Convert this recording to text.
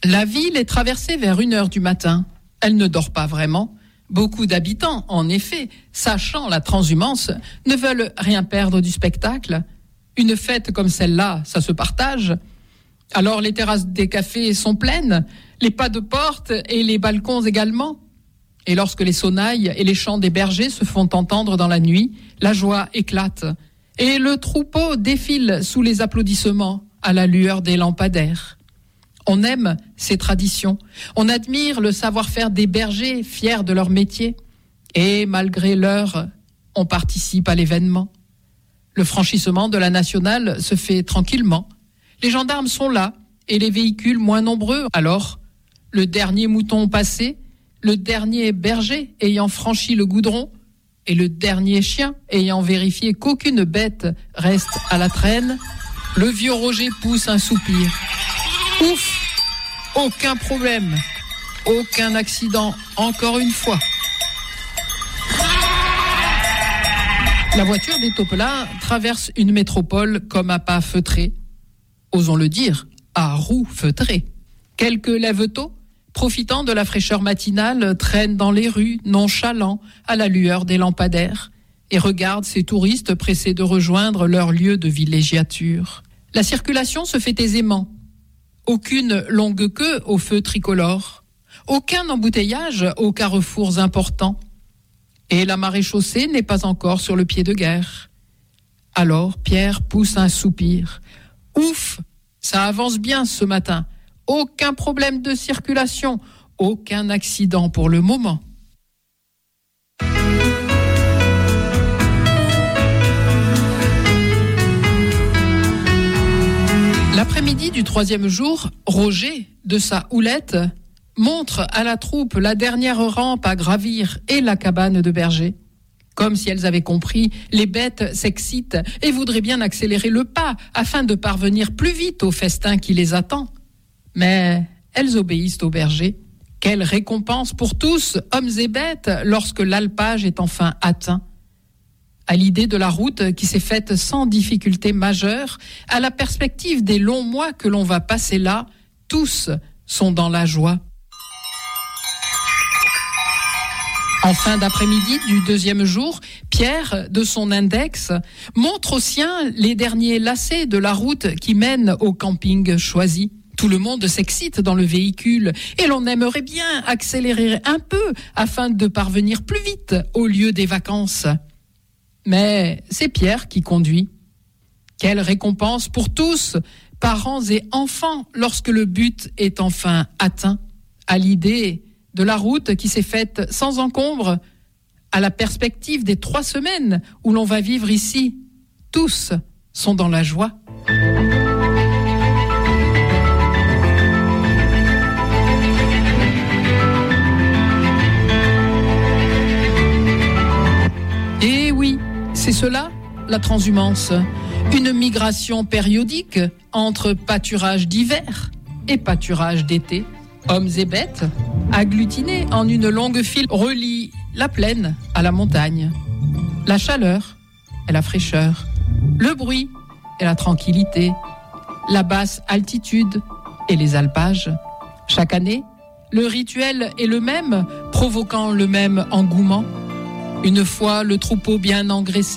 La ville est traversée vers 1h du matin. Elle ne dort pas vraiment. Beaucoup d'habitants, en effet, sachant la transhumance, ne veulent rien perdre du spectacle. Une fête comme celle-là, ça se partage. Alors les terrasses des cafés sont pleines, les pas de porte et les balcons également. Et lorsque les sonnailles et les chants des bergers se font entendre dans la nuit, la joie éclate. Et le troupeau défile sous les applaudissements à la lueur des lampadaires. On aime ces traditions, on admire le savoir-faire des bergers fiers de leur métier. Et malgré l'heure, on participe à l'événement. Le franchissement de la nationale se fait tranquillement. Les gendarmes sont là et les véhicules moins nombreux. Alors, le dernier mouton passé, le dernier berger ayant franchi le goudron et le dernier chien ayant vérifié qu'aucune bête reste à la traîne, le vieux Roger pousse un soupir. Ouf! Aucun problème, aucun accident, encore une fois. La voiture des Topelins traverse une métropole comme à pas feutrés. Osons le dire, à roues feutrées. Quelques lève-tôt, profitant de la fraîcheur matinale, traînent dans les rues, nonchalants, à la lueur des lampadaires, et regardent ces touristes pressés de rejoindre leur lieu de villégiature. La circulation se fait aisément. Aucune longue queue au feu tricolore, aucun embouteillage aux carrefours importants. Et la maréchaussée n'est pas encore sur le pied de guerre. Alors Pierre pousse un soupir. Ouf, ça avance bien ce matin. Aucun problème de circulation, aucun accident pour le moment. L'après-midi du 3e jour, Roger, de sa houlette, montre à la troupe la dernière rampe à gravir et la cabane de berger. Comme si elles avaient compris, les bêtes s'excitent et voudraient bien accélérer le pas afin de parvenir plus vite au festin qui les attend. Mais elles obéissent au berger. Quelle récompense pour tous, hommes et bêtes, lorsque l'alpage est enfin atteint. À l'idée de la route qui s'est faite sans difficulté majeure, à la perspective des longs mois que l'on va passer là, tous sont dans la joie. En fin d'après-midi du 2e jour, Pierre, de son index, montre aux siens les derniers lacets de la route qui mène au camping choisi. Tout le monde s'excite dans le véhicule et l'on aimerait bien accélérer un peu afin de parvenir plus vite au lieu des vacances. Mais c'est Pierre qui conduit. Quelle récompense pour tous, parents et enfants, lorsque le but est enfin atteint. À l'idée de la route qui s'est faite sans encombre, à la perspective des 3 semaines où l'on va vivre ici, tous sont dans la joie. Et oui, c'est cela, la transhumance. Une migration périodique entre pâturage d'hiver et pâturage d'été. Hommes et bêtes, agglutinés en une longue file, relient la plaine à la montagne. La chaleur et la fraîcheur. Le bruit et la tranquillité. La basse altitude et les alpages. Chaque année, le rituel est le même, provoquant le même engouement. Une fois le troupeau bien engraissé,